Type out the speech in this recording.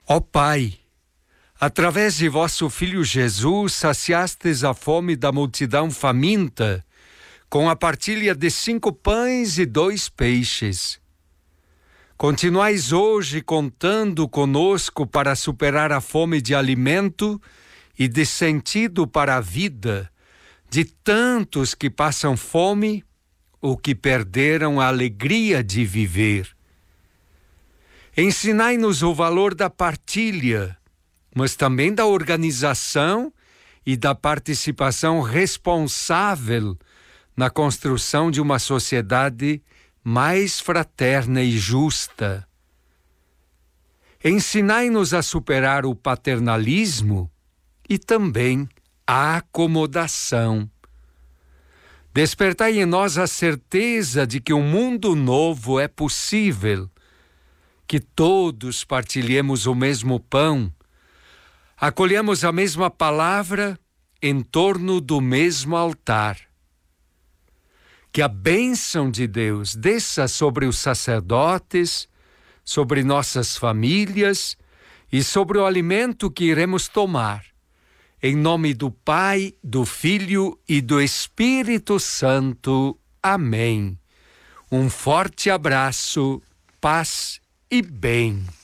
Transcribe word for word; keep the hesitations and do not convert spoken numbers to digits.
Ó Pai, através de vosso Filho Jesus, saciastes a fome da multidão faminta, com a partilha de cinco pães e dois peixes. Continuais hoje contando conosco para superar a fome de alimento e de sentido para a vida de tantos que passam fome ou que perderam a alegria de viver. Ensinai-nos o valor da partilha, mas também da organização e da participação responsável na construção de uma sociedade mais fraterna e justa. Ensinai-nos a superar o paternalismo e também a acomodação. Despertai em nós a certeza de que um mundo novo é possível, que todos partilhemos o mesmo pão, acolhemos a mesma palavra em torno do mesmo altar. Que a bênção de Deus desça sobre os sacerdotes, sobre nossas famílias e sobre o alimento que iremos tomar. Em nome do Pai, do Filho e do Espírito Santo. Amém. Um forte abraço, paz e bem.